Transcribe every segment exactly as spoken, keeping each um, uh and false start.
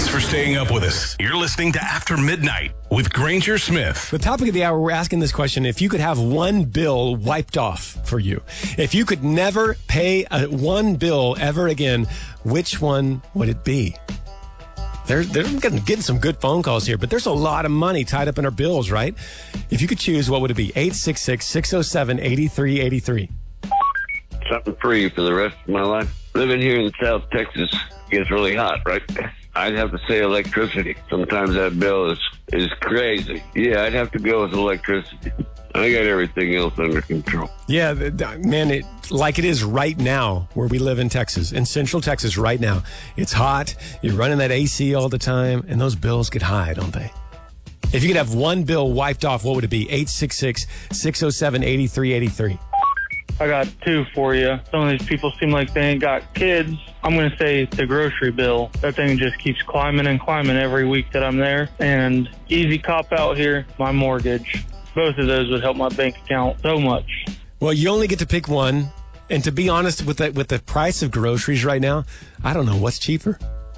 Thanks for staying up with us. You're listening to After Midnight with Granger Smith. The topic of the hour, we're asking this question. If you could have one bill wiped off for you, if you could never pay a, one bill ever again, which one would it be? They're, they're getting, getting some good phone calls here, but there's a lot of money tied up in our bills, right? If you could choose, what would it be? eight six six, six oh seven, eight three eight three. Something free for the rest of my life. Living here in South Texas gets really hot, right? I'd have to say electricity. Sometimes that bill is, is crazy. Yeah, I'd have to go with electricity. I got everything else under control. Yeah, man, it, like it is right now where we live in Texas, in Central Texas right now. It's hot, you're running that A C all the time, and those bills get high, don't they? If you could have one bill wiped off, what would it be? eight six six, six oh seven, eight three eight three. I got two for you. Some of these people seem like they ain't got kids. I'm going to say the grocery bill. That thing just keeps climbing and climbing every week that I'm there. And easy cop out here, my mortgage. Both of those would help my bank account so much. Well, you only get to pick one. And to be honest, with the, with the price of groceries right now, I don't know what's cheaper,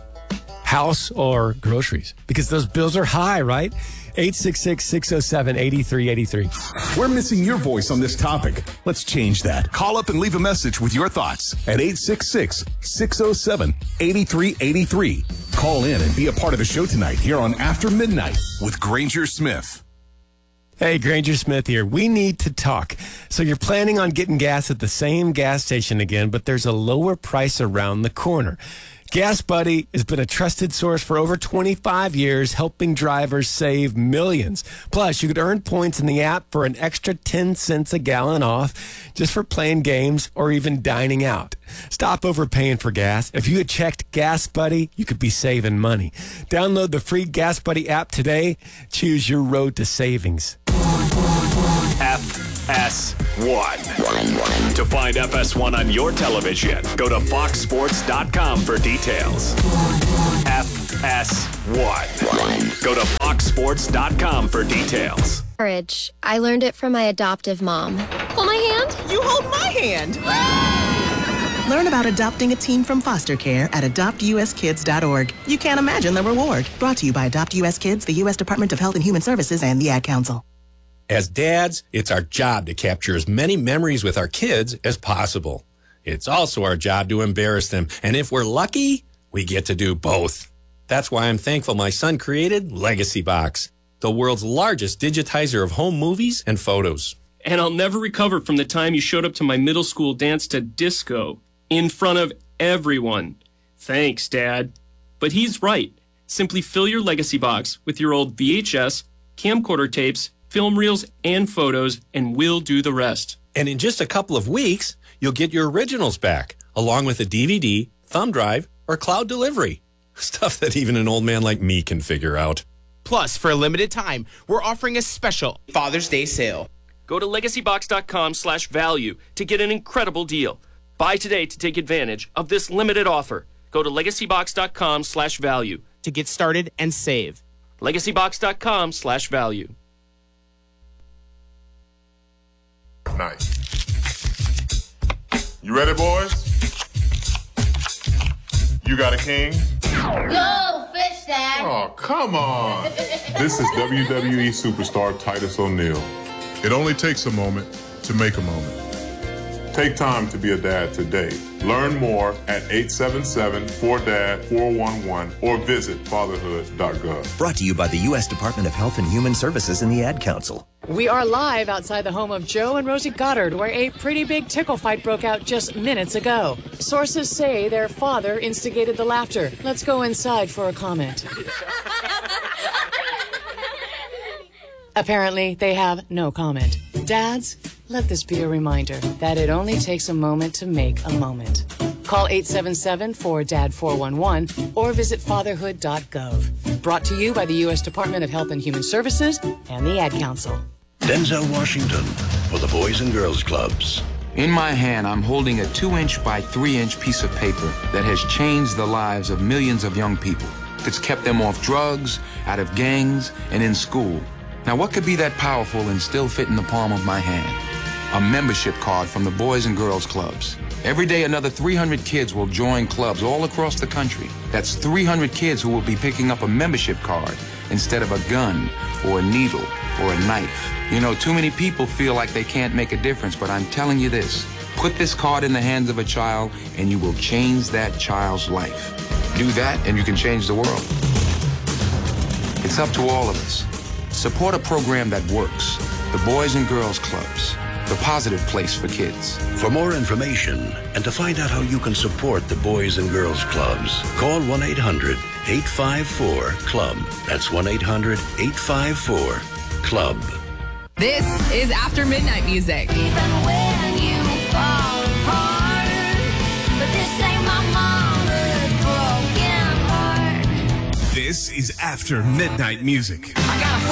house or groceries, because those bills are high, right? eight six six, six oh seven, eight three eight three. We're missing your voice on this topic. Let's change that. Call up and leave a message with your thoughts at eight six six, six oh seven, eight three eight three. Call in and be a part of the show tonight here on After Midnight with Granger Smith. Hey, Granger Smith here. We need to talk. So you're planning on getting gas at the same gas station again, but there's a lower price around the corner. Gas Buddy has been a trusted source for over twenty-five years, helping drivers save millions. Plus, you could earn points in the app for an extra ten cents a gallon off just for playing games or even dining out. Stop overpaying for gas. If you had checked Gas Buddy, you could be saving money. Download the free Gas Buddy app today. Choose your road to savings. F S one. To find F S one on your television, go to fox sports dot com for details. F S one. Go to fox sports dot com for details. Courage. I learned it from my adoptive mom. Hold my hand. You hold my hand. Learn about adopting a teen from foster care at adopt u s kids dot org. You can't imagine the reward. Brought to you by Adopt U S Kids, the U S Department of Health and Human Services, and the Ad Council. As dads, it's our job to capture as many memories with our kids as possible. It's also our job to embarrass them. And if we're lucky, we get to do both. That's why I'm thankful my son created Legacy Box, the world's largest digitizer of home movies and photos. And I'll never recover from the time you showed up to my middle school dance to disco in front of everyone. Thanks, Dad. But he's right. Simply fill your Legacy Box with your old V H S, camcorder tapes, film reels, and photos, and we'll do the rest. And in just a couple of weeks, you'll get your originals back, along with a D V D, thumb drive, or cloud delivery. Stuff that even an old man like me can figure out. Plus, for a limited time, we're offering a special Father's Day sale. Go to legacy box dot com slash value to get an incredible deal. Buy today to take advantage of this limited offer. Go to legacy box dot com slash value to get started and save. legacy box dot com slash value. Nice. You ready, boys? You got a king? Go, fish dad. Oh, come on. This is W W E superstar Titus O'Neil. It only takes a moment to make a moment. Take time to be a dad today. Learn more at eight seven seven, four D A D, four one one or visit fatherhood dot gov. Brought to you by the U S Department of Health and Human Services and the Ad Council. We are live outside the home of Joe and Rosie Goddard, where a pretty big tickle fight broke out just minutes ago. Sources say their father instigated the laughter. Let's go inside for a comment. Apparently, they have no comment. Dads, let this be a reminder that it only takes a moment to make a moment. Call eight seven seven, four D A D, four one one or visit fatherhood dot gov. Brought to you by the U S Department of Health and Human Services and the Ad Council. Denzel Washington for the Boys and Girls Clubs. In my hand, I'm holding a two-inch by three-inch piece of paper that has changed the lives of millions of young people. It's kept them off drugs, out of gangs, and in school. Now, what could be that powerful and still fit in the palm of my hand? A membership card from the Boys and Girls Clubs. Every day, another three hundred kids will join clubs all across the country. That's three hundred kids who will be picking up a membership card instead of a gun or a needle or a knife. You know, too many people feel like they can't make a difference, but I'm telling you this. Put this card in the hands of a child, and you will change that child's life. Do that, and you can change the world. It's up to all of us. Support a program that works. The Boys and Girls Clubs. The positive place for kids. For more information and to find out how you can support the Boys and Girls Clubs, call one eight hundred eight five four club. That's one eight hundred eight five four club. This is After Midnight Music. Even when you fall apart, but this ain't my mama's broken heart. This is After Midnight Music. I got a